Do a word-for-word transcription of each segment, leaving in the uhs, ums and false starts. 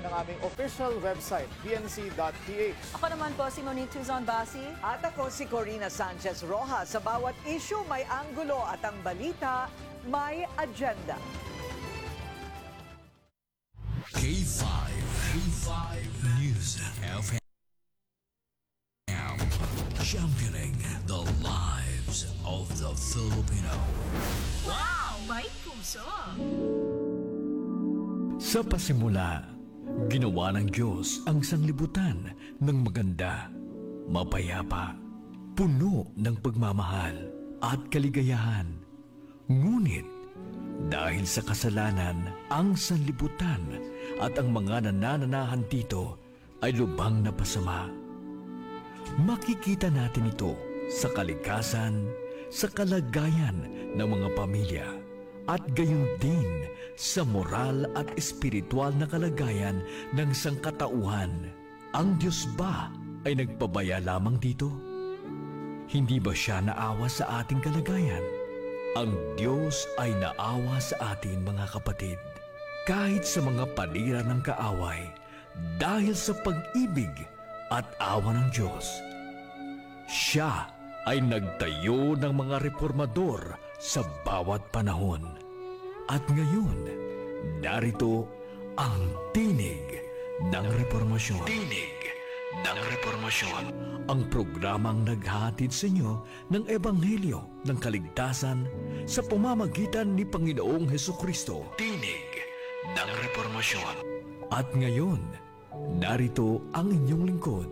ng aming official website, b n c dot p h. Ako naman po si Monique Tuzon Basi. At ako si Corina Sanchez Rojas. Sa bawat issue may anggulo at ang balita may agenda. K five. K five News F M. Championing the lives of the Filipino. Wow! May puso! Sa pasimula, ginawa ng Diyos ang sanglibutan ng maganda, mapayapa, puno ng pagmamahal at kaligayahan. Ngunit, dahil sa kasalanan, ang sanlibutan at ang mga nanananahan dito ay lubhang napasama. Makikita natin ito sa kalikasan, sa kalagayan ng mga pamilya, at gayon din sa moral at espiritual na kalagayan ng sangkatauhan. Ang Diyos ba ay nagpabaya lamang dito? Hindi ba siya naawa sa ating kalagayan? Ang Diyos ay naawa sa atin, mga kapatid, kahit sa mga panira ng kaaway, dahil sa pag-ibig at awa ng Diyos. Siya ay nagtayo ng mga reformador sa bawat panahon. At ngayon, narito ang tinig ng reformasyon. Tinig ng reformasyon. Ang programang naghahatid sa inyo ng Ebanghelyo ng Kaligtasan sa pamamagitan ni Panginoong Hesukristo. Tinig ng reformasyon. At ngayon, narito ang inyong lingkod.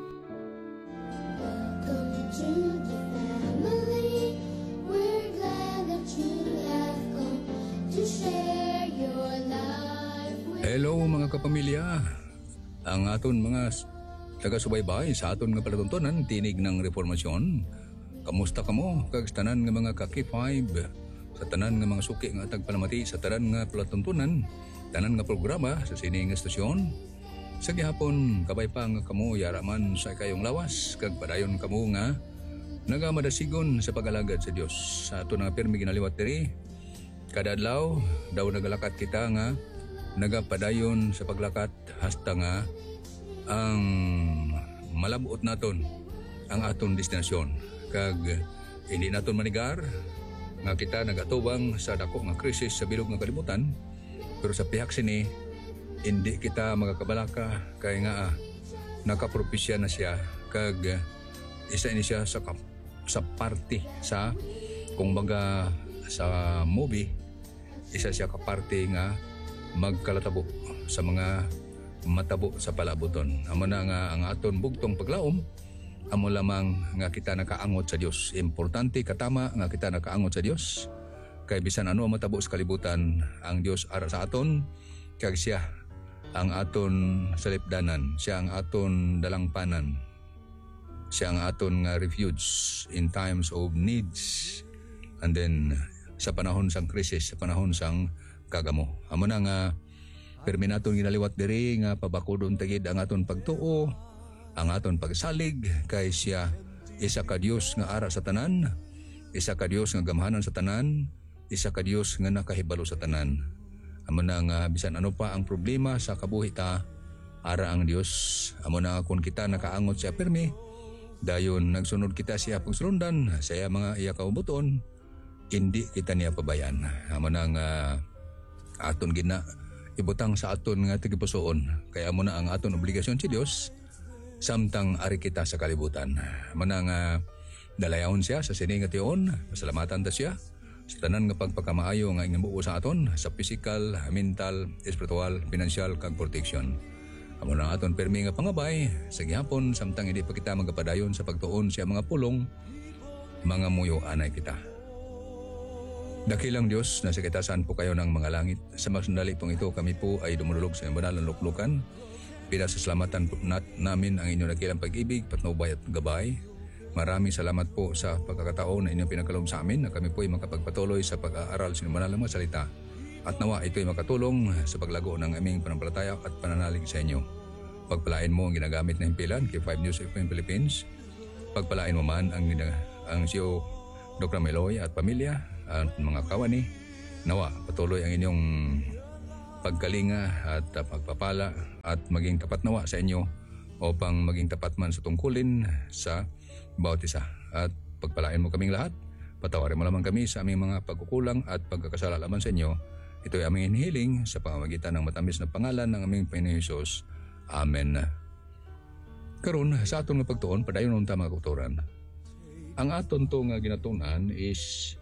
Welcome to the family. We're glad that you have come to share your life with Hello mga kapamilya. Ang aton mga taga-subaybay sa aton nga palatuntunan tinig ng reformasyon. Kamusta kamo kag sa tanan nga mga ka-K five, sa tanan nga mga suki nga tagpalamati sa tanan nga palatuntunan, tanan nga programa sa sining nga estasyon. Sa gihapon kabay pa nga kamo yaraman sa kayong lawas kag padayon kamo nga nagamadasigon sa pag-alagad sa Dios. Sa aton nga pirmi ginaliwat diri kada adlaw daw nagalakat kita nga nagapadayon sa paglakat hasta nga ang malabuot naton ang aton destinasyon kag hindi naton manigar nga kita nagatubang sa dako nga krisis sa bilog nga kalibutan, pero sa pihak sini hindi kita magakabalaka kay nga ah, nakapropesya na siya kag uh, isa ini siya sa kap, sa party sa kung baga sa movie, isa siya ka party nga magkalatabo sa mga matabo sa palabuton. Amo na nga ang aton bugtong paglaom, amo lamang nga kita nakaangot sa Dios. Importante katama nga kita nakaangot sa Dios. Kay bisan ano ang matabo sa kalibutan, ang Dios ara sa aton, kag siya ang aton salipdanan, siya ang aton dalangpanan, siya ang aton nga refuge in times of needs, and then sa panahon sang krisis, sa panahon sang kagamo. Amo na nga permi naton ginaliwat diri nga pabakudon tagid ang aton pagtuo, ang aton pagsalig, kay siya isa ka Dios nga ara sa tanan, isa ka Dios nga gamhanan sa tanan, isa ka Dios nga nakahibalo sa tanan. Amo na nga bisan ano pa ang problema sa kabuhi ta, ara ang Dios. Amo na nga kung kita nakaangot siya permi, dayon nagsunod kita siya pagsulundan sa iya mga iya kaubuton, hindi kita niya pabayan. Amo na nga aton gina ibutang sa aton nga tigipusoon, kaya amo na ang aton obligasyon si Dios samtang ari kita sa kalibutan. Amo na nga dalayawon siya sa sini nga tion, pasalamatan ta siya sa tanan nga pagpakamaayo nga ingnabuo sa aton sa physical, mental, espiritual, financial kag protection. Amo na aton permi nga pangabay sa gihapon samtang hindi pa kita magapadayon sa pagtuon sa mga pulong, mga muyo anay kita. Dakilang Diyos, nasa kitasan po kayo ng mga langit. Sa mga sandali pong ito, kami po ay dumulog sa banal na luklukan. Pinasasalamatan po nat namin ang inyong dakilang pag-ibig, patnubay at gabay. Maraming salamat po sa pagkakataon na inyong pinagkaloob sa amin na kami po ay makapagpatuloy sa pag-aaral sa banal na mga salita. At nawa ito ay makatulong sa paglago ng aming panampalataya at pananalig sa inyo. Pagpalain mo ang ginagamit na himpilan kay five News F M Philippines. Pagpalain mo man ang, ang C E O Doctor Meloy at pamilya at mga kawani. Nawa patuloy ang inyong pagkalinga at pagpapala at maging tapat nawa sa inyo upang maging tapat man sa tungkulin sa bawat isa. At pagpalain mo kaming lahat, patawarin mo lamang kami sa aming mga pagkukulang at pagkakasala laman sa inyo. Ito ay aming hinihiling sa pamamagitan ng matamis na pangalan ng aming Panginoon Hesus. Amen. Karon sa aton nga pagtuon, padayon unta mga kautoran. Ang aton to nga ginatunan is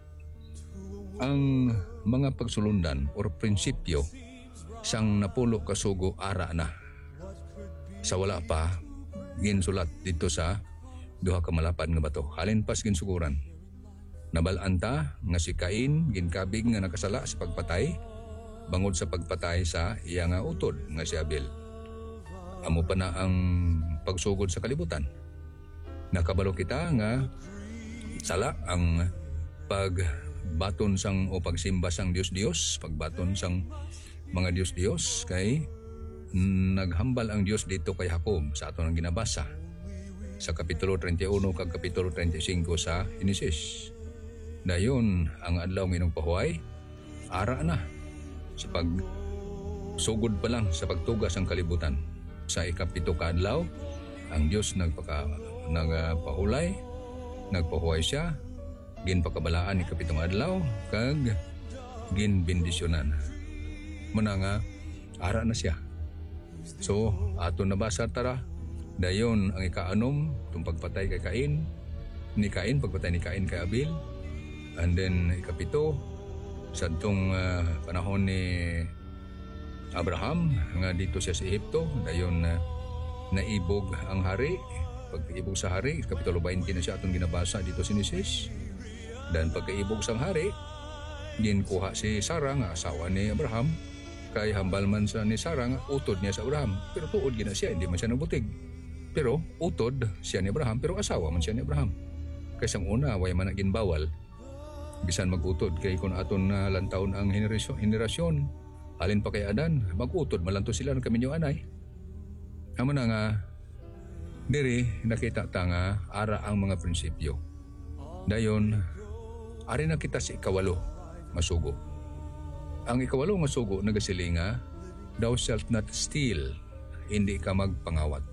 ang mga pagsulundan or prinsipyo sang napulo kasugo ara na. Sa wala pa ginsulat dito sa duha ka malapad nga bato. Halin pas ginsuguran. Nabalanta nga si Cain ginkabig nga nakasala sa pagpatay bangod sa pagpatay sa iya nga utod nga si Abel. Amo pa na ang pagsugod sa kalibutan. Nakabalo kita nga sala ang pagbaton sang o pagsimba sang Dios-Dios, pagbaton sang mga Dios-Dios kay naghambal ang Dios dito kay Jacob sa aton ang ginabasa sa kapitulo thirty-one kag kapitulo thirty-five sa Genesis. Dayon ang adlaw nginong pahuay ara na sa pag sugod pa lang sa pagtugas ang kalibutan. Sa ikapito ka adlaw ang Dios nagpaka nagpahulay, nagpahuay siya, ginpakabalaan ni kapitong adlaw kag ginbendisyonan. Muna nga ara na siya. So ato nabasa tara dayon ang ikaanom tung pagpatay kay Cain, ni Cain pagpatay ni Cain kay Abel. And then ikapito sa tong uh, panahon ni Abraham nga dito siya sa Ehipto, dayon uh, naibog ang hari. Pagkaibog sa hari, kapitulo twenty na siya atong ginabasa dito sa Genesis. Dan pagkaibog sang hari, ginkuha si Sarah nga asawa ni Abraham, kay hambal man sa ni Sarah nga utod niya sa Abraham. Pero tuod gina siya, hindi man siya nabutig. Pero utod siya ni Abraham, pero asawa man siya ni Abraham. Kay sang una, way man na ginbawal. Bisan magutod kay kung aton na lantawon ang henerasyon, henerasyon halin pa kay Adan, magutod malanto sila ng kaminyo anay. Amo na nga, diri nakita ta nga ara ang mga prinsipyo. Dayon, ari na kita sa ikawalo, masugo. Ang ikawalo nga sugo nagasilinga, thou shalt not steal, hindi ka magpangawat.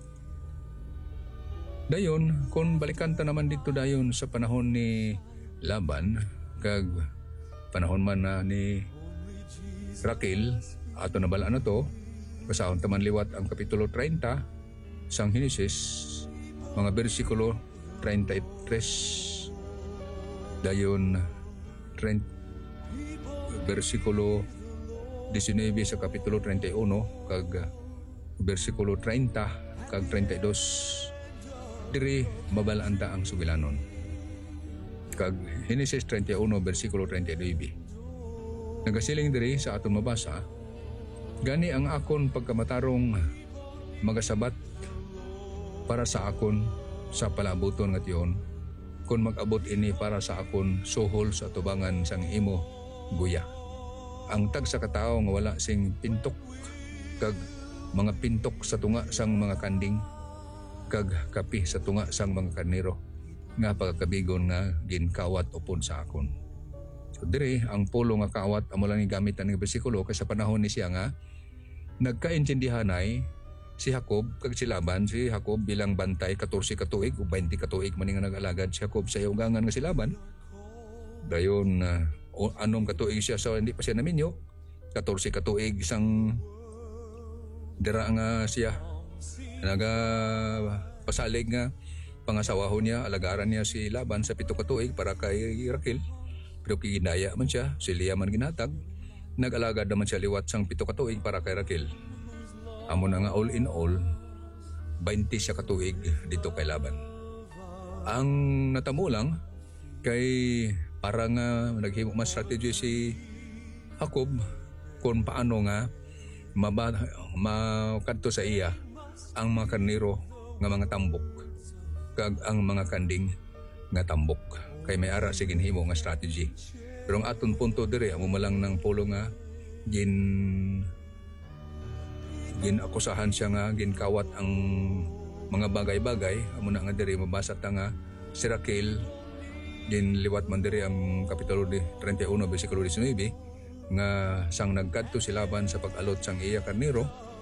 Dayon, kung balikan ta naman dito dayon sa panahon ni Laban, kag panahon man na ni Raquel, ato nabalaan na to, basahon taman liwat ang kapitulo thirty sang Genesis, mga bersikulo thirty-three, dayon thirty, bersikulo nineteen sa kapitulo thirty-one, kag bersikulo thirty kag thirty-two, diri mabalaan ta ang sugilanon. Kag Genesis thirty-one bersikulo thirty-two, nagasiling diri sa aton mabasa, gani ang akon pagkamatarong magasabat para sa akon sa palabuton nga tiyon, kung mag-abot ini para sa akon suhol sa tubangan sang imo guya. Ang tag sa katao nga wala sing pintok, kag mga pintok sa tunga sang mga kanding, kag kapi sa tunga sang mga karnero, nga pagkabigon nga ginkawat upon sa akon. So dire ang pulo nga kawat amo lang gamit ang bersikulo kay sa panahon ni siya nga nagkaintindihanay si Jacob kag si Laban. Si Jacob bilang bantay fourteen ka tuig o twenty ka tuig man nga nag-alagad si Jacob sa ugangan nga si Laban. Dayon uh, o anong katuig siya sa hindi pa siya naminyo, fourteen ka tuig isang dira nga siya naga pasalig nga pangasawahon niya, alagaran niya si Laban sa pito ka tuig para kay Raquel. Pero kiginaya man siya, si Leah man ginatag, nag-alagad naman siya liwat sang pito ka tuig para kay Raquel. Amo na nga all in all, twenty siya ka tuig dito kay Laban. Ang natamo lang kay para nga naghimo mas strategy si Jacob kung paano nga makadto sa iya ang mga karnero nga mga tambok kag ang mga kanding nga tambok, kay may ara sa ginhimo nga strategy. Pero ang aton punto dire amo malang ng pulo nga gin ginakusahan siya nga ginkawat ang mga bagay-bagay. Amo na nga dire mabasa ta nga si Raquel ginliwat man dire ang kapitulo di thirty-one bersikulo nineteen nga sang nagkadto si Laban sa pag-alot sang iya karnero,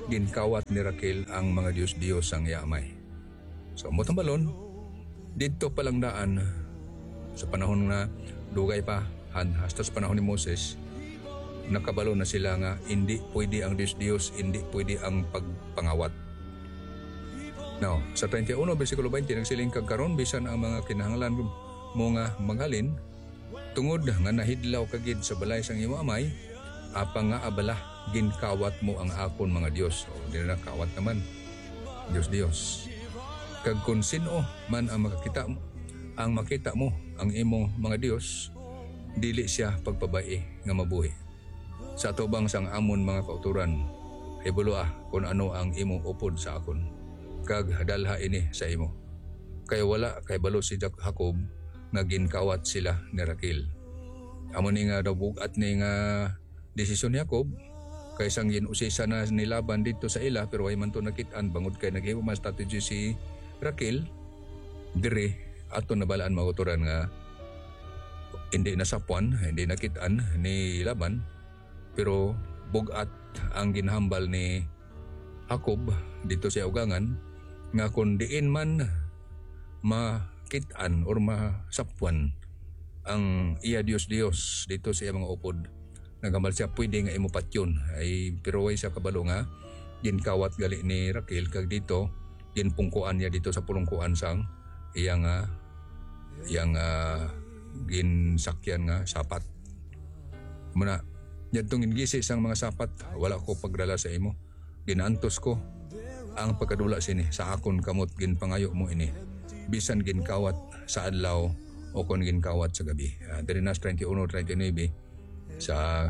ginkawat ni Raquel ang mga Diyos-Diyos ang iamay. So motong balon, dito palang daan sa panahon na dugay pa, hasta sa panahon ni Moses, nakabalo na sila nga hindi pwede ang Diyos-Diyos, hindi pwede ang pagpangawat. Now, sa twenty-one, versikulo twenty, nagsiling kagkaron bisan ang mga kinahanglan mo nga mangalin, tungod nga nahidlaw kagid sa balay sang imo amay, apang nga abala, ginkawat mo ang akon mga Diyos. O, di na kawat naman. Diyos-Diyos. Kag kung sino man ang makakita mo, ang makita mo, ang imo mga Diyos, dili siya pagpabai nga mabuhi. Sa atubang sang amon mga kauturan, ibulo ah kung ano ang imo upod sa akon. Kag dalha ini sa imo. Kaya wala kay balo si Jacob nga ginkawat sila ni Raquel. Amo ni nga daw bugat ni nga desisyon ni Jacob kay sang ginusisa na ni Laban dito sa ila pero ay man to nakit-an bangod kay naghiwa man strategy si Raquel dire ato nabalaan mauturan nga hindi nasapuan, hindi nakit-an ni Laban pero bugat ang ginhambal ni Jacob dito sa ugangan nga kung diin man makit-an or masapuan ang iya Diyos-Diyos dito sa iya mga upod, nagambal siya pwede nga imupat yun. Ay pero way siya kabalo nga ginkawat gali ni Raquel kag dito ginpungkuan niya dito sa pulungkuan sang iyang uh, iyang uh, ginsakyan nga sapat. Muna yadtong gingisi sang mga sapat wala ko pagdala sa imo, ginantos ko ang pagkadula sini sa akon kamot ginpangayo mo ini bisan ginkawat sa adlaw o kon ginkawat sa gabi. Uh, Dirinas twenty-one twenty-nine sa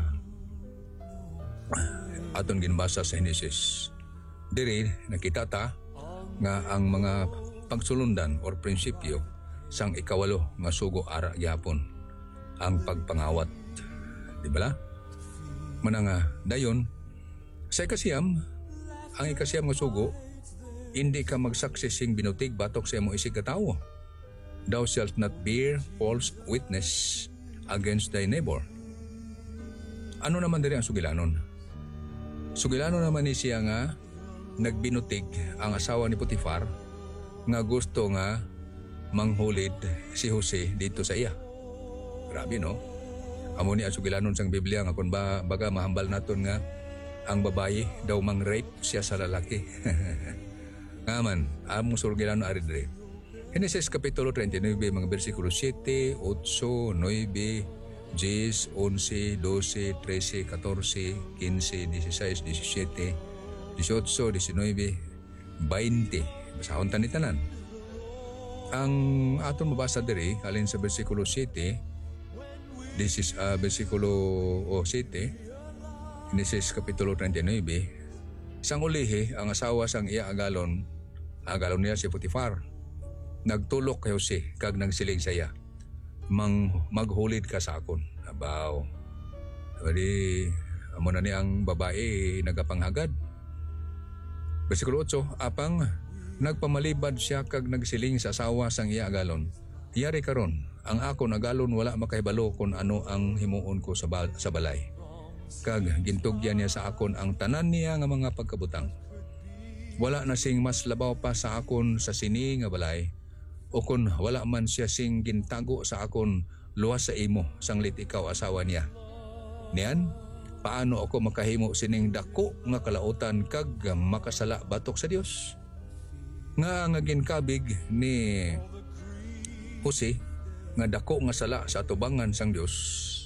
aton ginbasa sa Genesis. Diri nakita ta nga ang mga pagsulundan or prinsipyo sang ikawalo nga sugo ara gyapon ang pagpangawat. Di ba? Mananga dayon sa ikasiyam, ang ikasiyam nga sugo, hindi ka magsaksising binutig batok sa imong isig katawo. Thou shalt not bear false witness against thy neighbor. Ano naman diri ang sugilanon? Sugilanon naman ni siya nga nagbinutig ang asawa ni Potifar nga gusto nga manghulid si Jose dito sa iya. Grabe no? Amo ni ang sugilanon sang Biblia nga kung ba, baga mahambal naton nga ang babae daw mang-rape siya sa lalaki. Ngaman, among surgilanon ari diri. Genesis Kapitulo twenty-nine, mga versikulo seven, eight, nine, ten, eleven, twelve, thirteen, fourteen, fifteen, sixteen, seventeen, eighteen, nineteen, twenty. Basahon ta ni tanan. Ang aton mabasa diri alin sa versikulo seven, this is uh, versikulo oh, seven, Genesis Kapitulo twenty-nine, sang ulihi ang asawa sang iya agalon, agalon niya si Potifar. Nagtulok kay Jose kag nagsiling saya, mang maghulid ka sa akon. Abaw. Wali amo na ni ang babae nagapanghagad. Versikulo eight, apang nagpamalibad siya kag nagsiling sa asawa sang iya agalon. Yari karon, ang akon agalon wala makahibalo kung ano ang himuon ko sa, ba- sa balay. Kag gintugyan niya sa akon ang tanan niya nga mga pagkabutang. Wala na sing mas labaw pa sa akon sa sini nga balay. O kung wala man siya sing gintago sa akon luwas sa imo sanglit ikaw asawa niya. Niyan, paano ako makahimo sining dako nga kalautan kag makasala batok sa Dios? Nga nga ginkabig ni Jose nga dako nga sala sa atubangan sang Dios.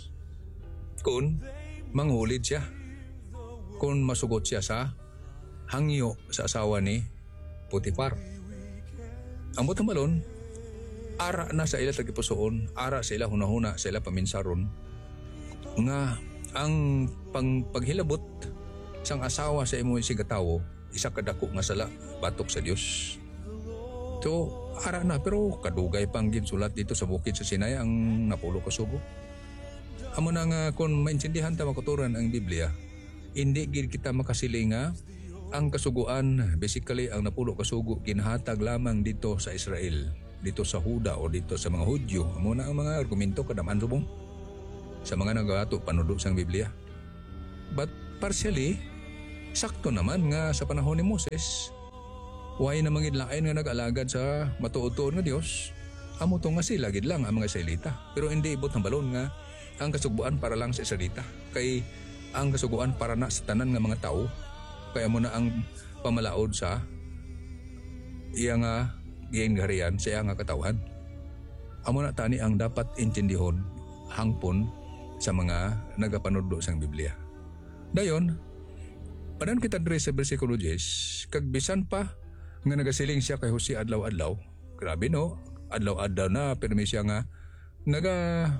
Kun manghulid siya, kun masugot siya sa hangyo sa asawa ni Potifar. Ang butang balon, ara na sa ila tagipusoon, ara sa ila hunahuna, sa ila paminsaron, nga ang pang paghilabot sang asawa sa imo sigatawo, isa kadako nga sala, batok sa Dios. So, ara na, pero kadugay pang ginsulat dito sa bukid sa Sinai ang napulo ka sugo. Amo na nga kung maintindihan ta makuturan ang Biblia, hindi gid kita makasiling nga ang kasuguan, basically ang napulo kasugo ginhatag lamang dito sa Israel, dito sa Huda o dito sa mga Hudyo. Amo na ang mga argumento kadaman subong sa mga nagawato panudo sang Biblia. But partially Sakto naman nga sa panahon ni Moses, way na mangidlain nga nag-alagad sa matuod-tuod nga Dios. Amo to nga sila gid lang ang mga Israelita. Pero hindi ibot ng balon nga ang kasugbuan para lang sa Israelita. Kay ang kasugbuan para na sa tanan nga mga tao. Kaya mo na ang pamalaod sa iya nga giingarian sa iya nga katawhan. Amo na tani ang dapat intindihon hangpon sa mga nagapanudlo sang Biblia. Dayon, padan kita diri sa bersikulo ten, kag bisan pa nga nagasiling siya kay Jose adlaw-adlaw. Grabe no, adlaw-adlaw na pirmi siya nga naga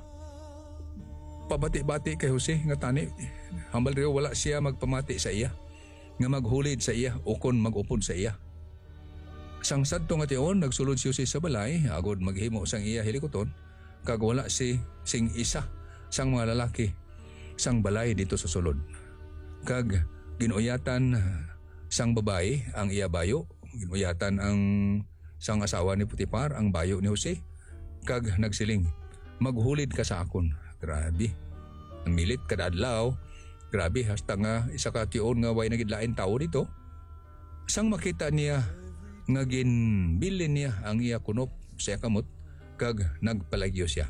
pabati-bati kay Jose nga tani hambal riyo wala siya magpamati sa iya nga maghulid sa iya ukon magupod sa iya. Sang sadto nga tion nagsulod si Jose sa balay agod maghimo sang iya hilikoton kag wala si sing isa sang mga lalaki sang balay dito sa sulod. Kag ginuyatan sang babae ang iya bayo, ginuyatan ang sang asawa ni Potiphar ang bayo ni Jose kag nagsiling, maghulid ka sa akon. Grabe. Milit kada adlaw. Grabe hasta nga isa ka tion nga way nagidlain tao dito. Sang makita niya nga ginbilin niya ang iya kunop sa kamot kag nagpalagyo siya.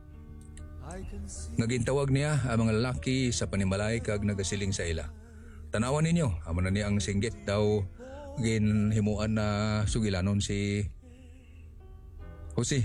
Nagintawag niya ang mga lalaki sa panimalay kag nagasiling sa ila. Tanawan ninyo, amo na niya ang singgit daw ginhimuan na sugilanon si Jose.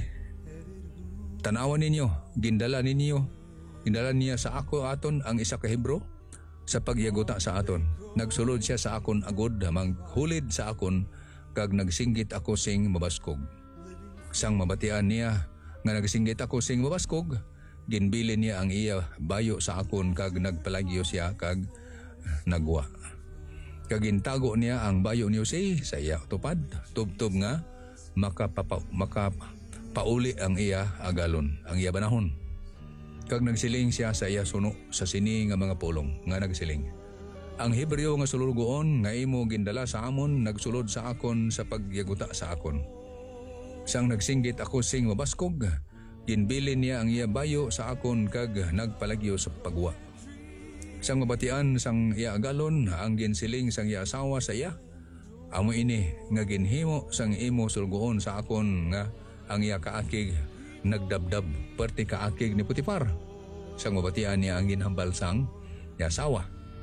Tanawan ninyo, gindala ninyo Indala niya sa ako aton ang isa ka Hebro sa pagyaguta sa aton. Nagsulod siya sa akon agod manghulid sa akon kag nagsinggit ako sing mabaskog. Sang mabatian niya nga nagsinggit ako sing mabaskog, ginbilin niya ang iya bayo sa akon kag nagpalagyo siya kag nagwa. Kag gintago niya ang bayo ni Jose sa iya tupad, tubtob nga makapapa makapauli ang iya agalon, ang iya banahon. Kag nagsiling siya sa iya suno sa sini nga mga pulong nga nagsiling. Ang Hebreo nga sulurgoon nga imo gindala sa amon nagsulod sa akon sa pagyaguta sa akon. Sang nagsinggit ako sing mabaskog, ginbilin niya ang iya bayo sa akon kag nagpalagyo sa pagwa. Sang mabatian sang iya agalon ang ginsiling sang iya asawa sa iya. Amo ini nga ginhimo sang imo sulgoon sa akon nga ang iya kaakig nagdabdab perti kaakig ni Potiphar. Sang mabatian niya ang ginhambal sang iya asawa.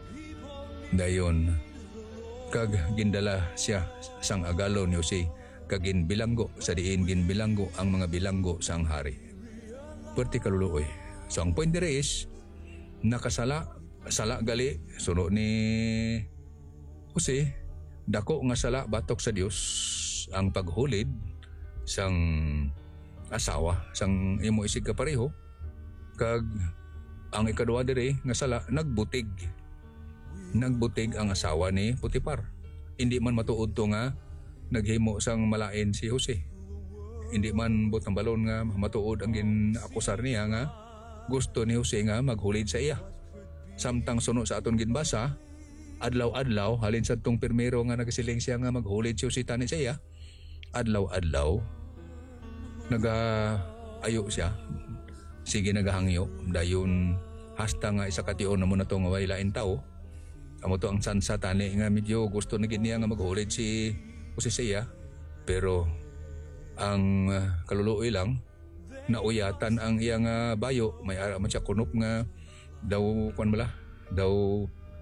Dayon kag gindala siya sang agalon ni Jose kag ginbilanggo sa diin ginbilanggo ang mga bilanggo sang hari. Perti kaluluoy. So ang point dere is nakasala sala gali suno ni Jose dako nga sala batok sa Dios ang paghulid sang asawa sang imo isig kapareho kag ang ikaduha diri nga sala nagbutig nagbutig ang asawa ni Potiphar. Hindi man matuod to nga naghimo sang malain si Jose. Hindi man butang balon nga matuod ang ginakusar niya nga gusto ni Jose nga maghulid sa iya. Samtang suno sa aton ginbasa, adlaw-adlaw halin sa tong pirmero nga nagasiling siya nga maghulid si Jose tani sa iya. Adlaw-adlaw naga ayo siya. Sige nagahangyo dayon hasta nga isa ka tion na mo na to nga way lain tao. Amo to ang sansa tani nga medyo gusto na gid niya nga maghulid si Jose sa iya. Pero ang uh, kaluluoy lang nauyatan ang iya nga bayo may ara man siya kunop nga daw kuan bala daw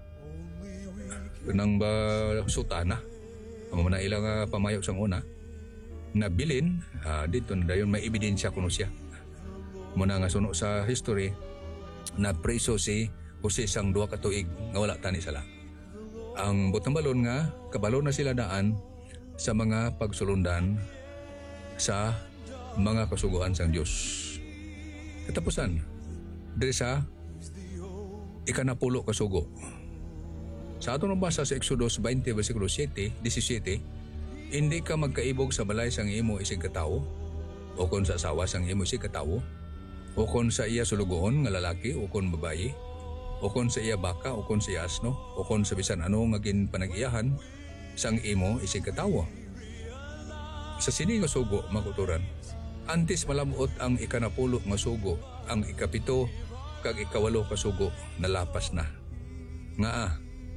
nang ba sutana amo na ila nga pamayo sang una nabilin uh, dito na dayon may ebidensya kuno siya muna nga suno sa history na preso si Jose sang duha ka tuig nga wala tani sala. Ang butang balon nga kabalo na sila daan sa mga pagsulundan sa mga kasuguan sang Dios. Katapusan diri sa ikanapulo kasugo. Sa aton basa sa Exodus twenty versikulo seven, seventeen, hindi ka magkaibog sa balay sang imo isig katawo o kon sa asawa sang imo isig katawo o kon sa iya sulugoon nga lalaki o kon babayi o kon sa iya baka o kon sa iya asno o kon sa bisan ano nga gin panag-iyahan sang imo isig katawo. Sa sini nga sugo makuturan antes malamuot ang ikanapulo nga sugo ang ikapito kag ikawalo ka sugo nalapas na nga ah,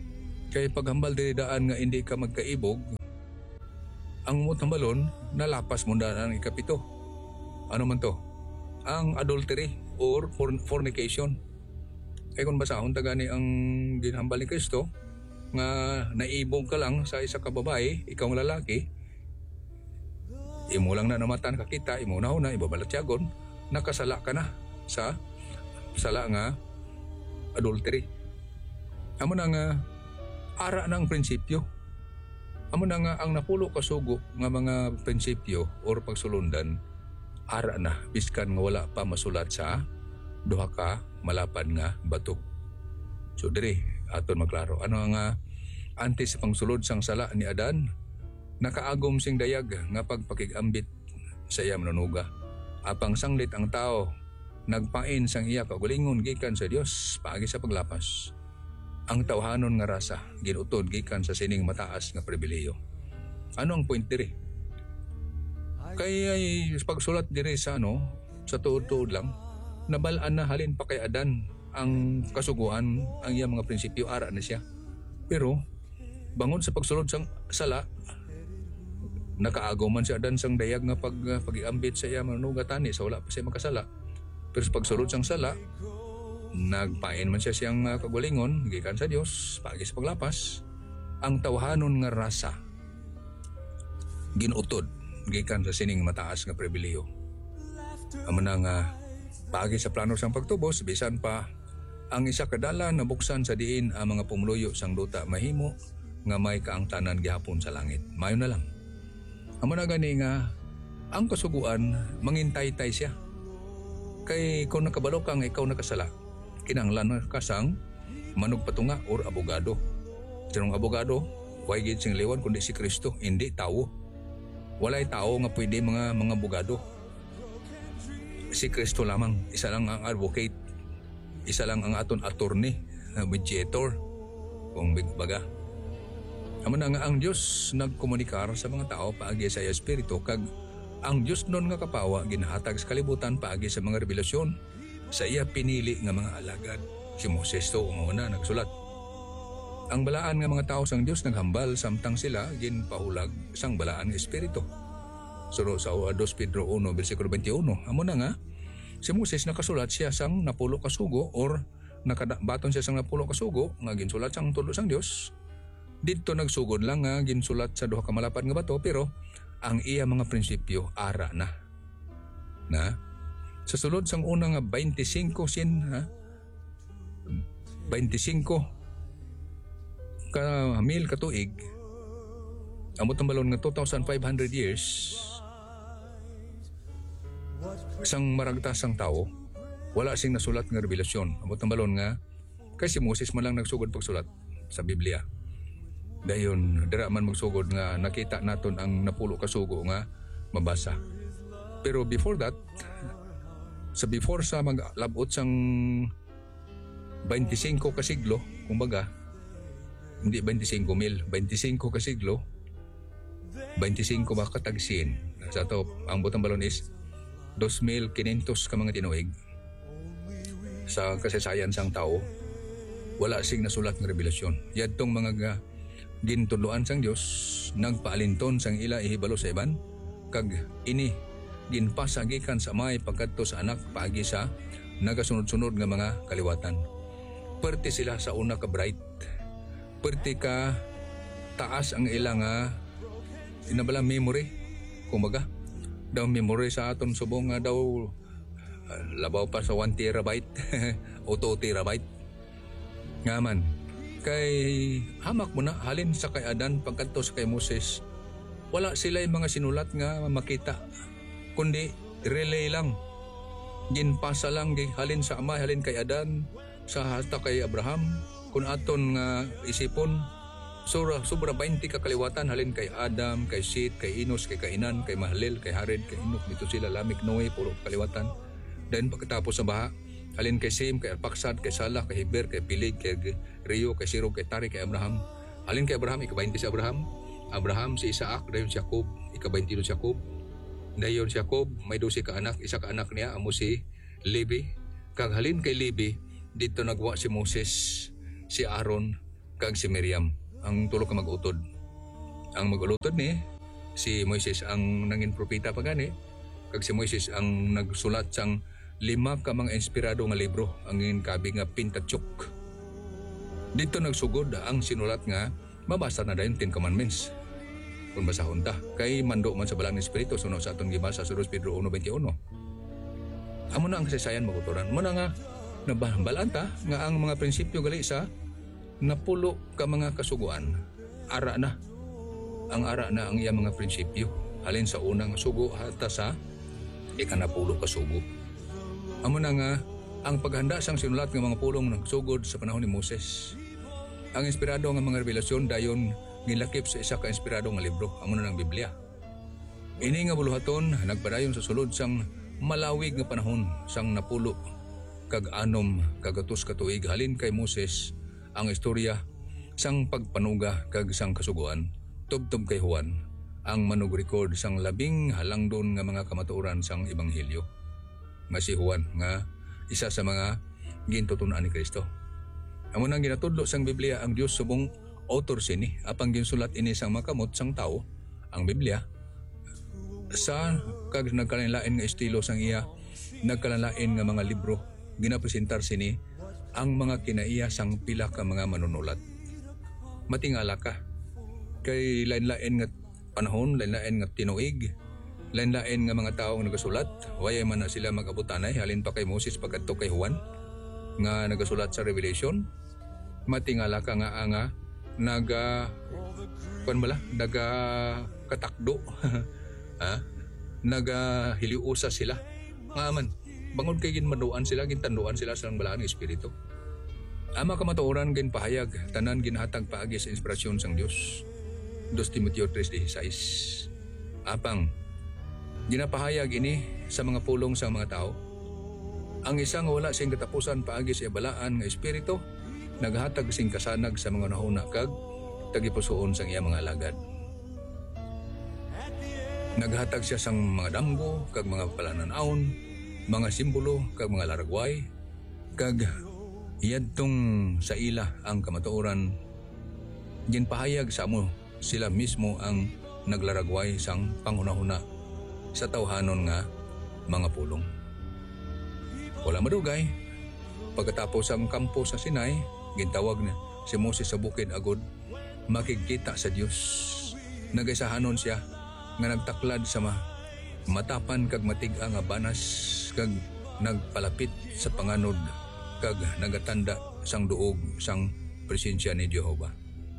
Kay paghambal diri daan nga hindi ka magkaibog, ang mutambalon nalapas mo daan ang ikapito. Ano man to? Ang adultery or forn- fornication. Kaya kung basahon tagani ang ginhambal ni Kristo, nga naibog ka lang sa isa ka babae, ikaw ang lalaki, imo lang na namatan ka kita, imo na una, ibabalatyagon, nakasala ka na sa sala nga adultery. Amo na nga, ara na ang prinsipyo. Amo na nga ang napulo kasugo nga mga prinsipyo or pagsulundan, ara na, biskan nga wala pa masulat sa duha ka malapad nga bato. So diri, aton maklaro. Ano nga antes sa pangsulod sang sala ni Adan, nakaagom sing dayag nga pagpakigambit sa iya manunuga. Apang sanglit ang tao, nagpain sang iya kagulingon gikan sa Dios paagi sa paglapas. Ang tawhanon nga rasa ginutod gikan sa sining mataas nga pribileyo. Ano ang point diri? Kay ay, pagsulat diri sa ano, sa tuod-tuod lang, nabalaan na halin pa kay Adan ang kasuguan, ang iyang mga prinsipyo, ara na siya. Pero bangon sa pagsulod sang sala, nakaagaw man si Adan sang dayag nga pag pagiambit sa iya manunuga tani sa wala pa siya makasala. Pero sa pagsulod sang sala, nagpain man siya siyang uh, kagulingon gikan sa Dios paagi sa paglapas. Ang tawhanon nga rasa ginutod gikan sa sining mataas nga pribileyo. Amo na nga paagi sa plano sang pagtubos, bisan pa ang isa kadala nabuksan sa diin ang mga pumuluyo sang duta mahimo nga may kaangtanan gihapon sa langit. Mayo na lang. Amo na gani nga ang kasuguan mangintay-tay siya. Kay kung nakabalo ka nga ikaw nakasala, kinahanglan ka sang manugpatunga or abogado. Sinong abogado? Huwag gid sing liwan kundi si Kristo, hindi tao. Walay tao nga pwede mga mga abogado. Si Kristo lamang, isa lang ang advocate, isa lang ang aton attorney, mediator, kung bigbaga. Amo na nga ang Dios nagkomunikar sa mga tao paagi sa iya espiritu, kag ang Dios nun nga kapawa ginahatag sa kalibutan paagi sa mga revelasyon sa iya pinili nga mga alagad. Si Moses to ang una nagsulat. Ang balaan nga mga tao sang Dios naghambal samtang sila ginpahulag sang balaan nga espiritu. Suro sa Second Pedro one bersikulo twenty-one, amo na nga si Moses nakasulat siya sang napulo kasugo or nakadabaton siya sang napulo kasugo nga ginsulat sang tulo sang Dios. Didto nagsugod lang nga ginsulat sa duha ka malapad nga bato, pero ang iya mga prinsipyo ara na. Na sa sulod sang una nga twenty-five sin ha? twenty-five ka mil katuig, amot ang balon nga two thousand five hundred years sang maragtas sang tao, wala sing nasulat nga revelasyon. Amot ang balon nga kay si Moses man lang nagsugod pagsulat sa Biblia. Dayon dira man magsugod nga nakita naton ang napulo ka sugo nga mabasa. Pero before that, sa before sa maglabot sang twenty-five ka siglo, kumbaga, hindi twenty-five mil, twenty-five ka siglo, twenty-five ba katagsin. Sa to, ang butang balon is two thousand five hundred ka mga tinuig. Sa kasaysayan sang tao, wala sing nasulat ng revelasyon. Yadtong mga gintuloan sang Dios, nagpaalinton sang ila ihibalo sa iban, kag ini ginpasagikan sa may pagkadto sa anak paagi sa nagasunod-sunod nga mga kaliwatan. Perti sila sa una ka bright, perti ka taas ang ilang nga inabala memory, kumbaga daw memory sa aton subong nga daw uh, labaw pa sa one terabyte o two terabyte nga man. Kay hamak mo na halin sa kay Adan pagkadto sa kay Moses, wala sila yung mga sinulat nga makita, kundi relay lang, ginpasa lang halin sa ama, halin kay Adan, sa hasta kay Abraham. Kung aton nga isipon, sobra, sobra twenty kakaliwatan halin kay Adam, kay Seth, kay Enos, kay Kainan, kay Mahalel, kay Hared, kay Enoch, dito sila Lamik, Noe, puro kaliwatan. Then pagkatapos sa baha, halin kay Sem, kay Arpaksad, kay Salah, kay Heber, kay Pilig, kay Rio, kay Siro, kay Tari, kay Abraham. Halin kay Abraham, ika-twenty si Abraham. Abraham si Isaac, dayon si Jacob, ika-twenty si Jacob. Dayon si Jacob, may dosi ka anak, isa ka anak niya, amo si Levi. Kag halin kay Levi, dito nagwa si Moses, si Aaron, kag si Miriam ang tulo ka mag-utod. Ang mag-ulutod ni si Moises ang nangin propeta pa gani, kag si Moises ang nagsulat sang lima ka mga inspirado nga libro ang kabi nga Pentateuch. Dito nagsugod ang sinulat nga mabasa na dayon Ten Commandments. Kung basahon ta, kay mando man sa balang ni Espiritu suno sa atong gibasa sa First Pedro one twenty-one. Amo na ang kasaysayan maguturan. Mo na nga nabalaan ta nga ang mga prinsipyo gali sa napulo ka mga kasuguan. Ara na. Ang ara na ang iya mga prinsipyo. Halin sa unang sugo hata sa ikanapulo ka sugo. Amo na nga ang paghanda sang sinulat ng mga pulong nagsugod sa panahon ni Moses. Ang inspirado nga mga revelasyon dayon gilakip sa isa ka inspirado nga libro, amo na ng Biblia. Ini nga buluhaton nagpadayon sa sulod sang malawig nga panahon sang napulo kag anom kagatos ka tuig halin kay Moses ang istorya sang pagpanuga kag sang kasuguan tubtob kay Juan ang manug-record sang labing halangdon nga mga kamatuoran sang ebanghelyo. Nga si Juan nga isa sa mga gintutunan ni Kristo. Amo nang ginatudlo sang Biblia ang Dios subong author sini apang ginsulat ini sang makamot sang tao ang Biblia sa kag nagkalain-lain nga estilo sang iya nagkalain nga mga libro ginapresentar sini ang mga kinaiya sang pila ka mga manunulat. Matingala ka kay lain-lain nga panahon, lain-lain nga tinuig, lain-lain nga mga tao nga nagasulat, waya man na sila mag-abutanay halin pa kay Moses pagkadto kay Juan nga nagasulat sa Revelation. Matingala ka nga nga naga kuan bala naga katakdo ha naga hiliusa sila nga man bangod kay ginmaduan sila gintanduan sila sa balaan ng espiritu. Ama kamatuoran gin pahayag tanan ginhatag paagi sa inspirasyon sang Dios. Dos Timoteo three sixteen. Apang ginapahayag ini sa mga pulong sa mga tao. Ang isang wala sing katapusan paagi sa balaan nga espiritu naghatag sing kasanag sa mga nahuna kag tagipusoon sang iya mga alagad. Naghatag siya sang mga damgo kag mga palananawon, mga simbolo kag mga laragway kag iyadtong sa ila ang kamatuoran. Ginpahayag sa amo sila mismo ang naglaragway sang panghunahuna sa tawhanon nga mga pulong. Wala madugay, pagkatapos ang kampo sa Sinai, gintawag na si Moses sa bukid agod makikita sa Dios. Nagaisahanon siya nga nagtaklad sa ma matapan kag matig-a nga banas kag nagpalapit sa panganod kag nagatanda sang duog sang presensya ni Jehova.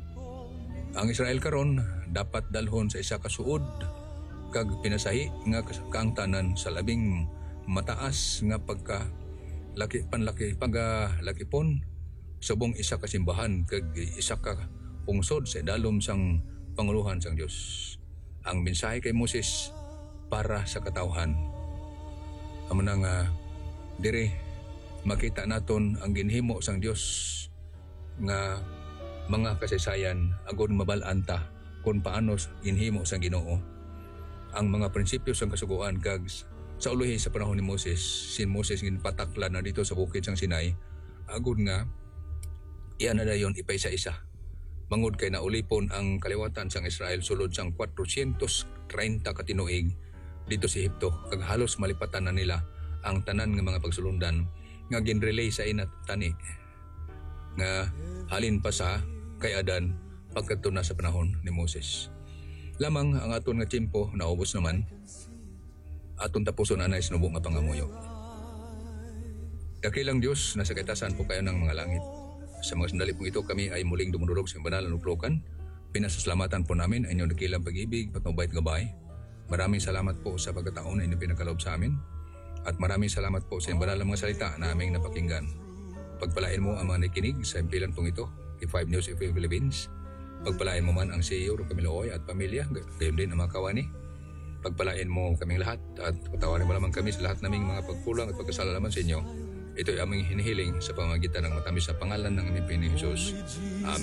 Ang Israel karon dapat dalhon sa isa ka suod kag pinasahi nga kaangtanan sa labing mataas nga pagka laki panlaki pagalakipon subong isa ka simbahan kag isa ka pungsod sa dalom sang panguluhan sang Dios. Ang mensahe kay Moses para sa katawhan. Amo na nga dire makita naton ang ginhimo sang Dios nga mga kasaysayan agud mabalaan ta kung paano ginhimo sang Ginoo ang mga prinsipyo sang kasuguan kag sa uluhi sa panahon ni Moses. Si Moses ginpataklan na dito sa bukid sang Sinai agud nga iyan na dayon ipaysa-isa. Mangod kay naulipon ang kaliwatan sang Israel sulod sang four thirty ka tinuig dito sa Ehipto kag halos malipatan na nila ang tanan nga mga pagsulundan nga ginrelay sa inat tani nga halin pa sa kay Adan pagkadto na sa panahon ni Moses. Lamang ang aton nga tiempo naubos naman. Aton tapuson anay sinubo nga pangamuyo. Dakilang Dios nasa kaitasan po kayo ng mga langit. Sa mga sandali pong ito kami ay muling dumudurog sa banal na luplokan. Pinasasalamatan po namin ang inyong dakilang pag-ibig, patnubait gabay. Maraming salamat po sa pagkataon na inyong pinagkaloob sa amin. At maraming salamat po sa banal na mga salita na aming napakinggan. Pagpalain mo ang mga nakikinig sa impilan pong ito, K five News F M Philippines. Pagpalain mo man ang C E O Camilo Oy at pamilya, gayon din ang mga kawani. Pagpalain mo kaming lahat at patawarin mo lamang kami sa lahat naming mga pagkulang at pagkasala naman sa inyo. Ito ay aming hinihiling sa pamamagitan ng matamis na pangalan ng aming Panginoong Hesus. Amen.